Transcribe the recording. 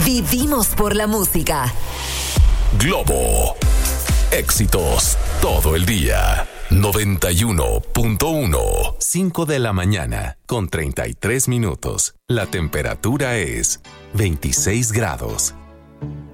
Vivimos por la música. Globo. Éxitos todo el día. 91.1. 5 de la mañana con 33 minutos. La temperatura es 26 grados.